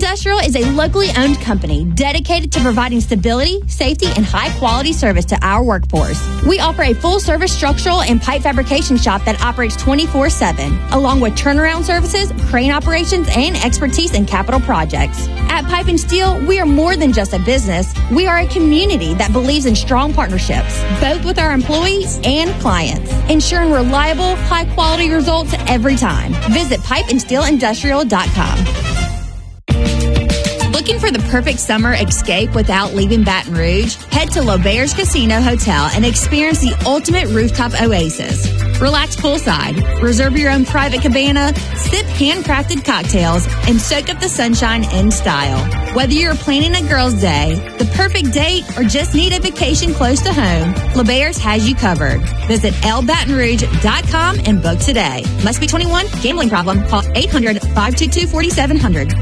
Industrial is a locally owned company dedicated to providing stability, safety, and high-quality service to our workforce. We offer a full-service structural and pipe fabrication shop that operates 24/7, along with turnaround services, crane operations, and expertise in capital projects. At Pipe and Steel, we are more than just a business. We are a community that believes in strong partnerships, both with our employees and clients, ensuring reliable, high-quality results every time. Visit pipeandsteelindustrial.com. Looking for the perfect summer escape without leaving Baton Rouge? Head to L'Auberge Casino Hotel and experience the ultimate rooftop oasis. Relax poolside, reserve your own private cabana, sip handcrafted cocktails, and soak up the sunshine in style. Whether you're planning a girls' day, the perfect date, or just need a vacation close to home, L'Auberge has you covered. Visit lbatonrouge.com and book today. Must be 21. Gambling problem? Call 800-522-4700.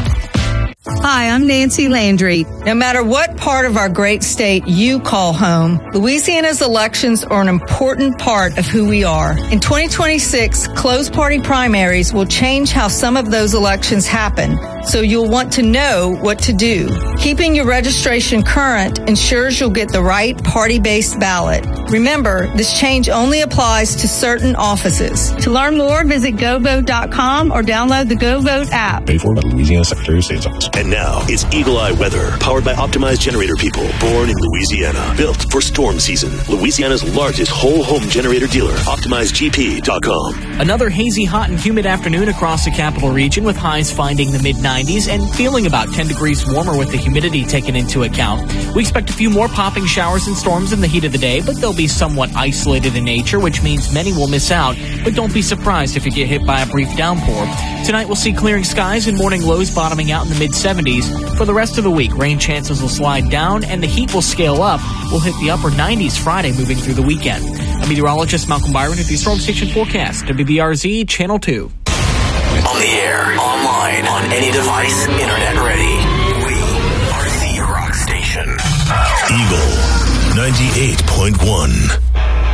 Hi, I'm Nancy Landry. No matter what part of our great state you call home, Louisiana's elections are an important part of who we are. In 2026, closed party primaries will change how some of those elections happen, so you'll want to know what to do. Keeping your registration current ensures you'll get the right party-based ballot. Remember, this change only applies to certain offices. To learn more, visit GoVote.com or download the GoVote app. Paid for by the Louisiana Secretary of State's Office. And now, it's Eagle Eye Weather, powered by Optimized Generator People, born in Louisiana, built for storm season. Louisiana's largest whole home generator dealer, OptimizedGP.com. Another hazy, hot, and humid afternoon across the capital region, with highs finding the mid-90s and feeling about 10 degrees warmer with the humidity taken into account. We expect a few more popping showers and storms in the heat of the day, but they'll be somewhat isolated in nature, which means many will miss out. But don't be surprised if you get hit by a brief downpour. Tonight we'll see clearing skies and morning lows bottoming out in the mid-70s. For the rest of the week, rain chances will slide down and the heat will scale up. We'll hit the upper 90s Friday moving through the weekend. I'm meteorologist Malcolm Byron at the Storm Station Forecast, WBRZ Channel 2. On the air, online, on any device, internet ready. We are the rock station. Eagle 98.1.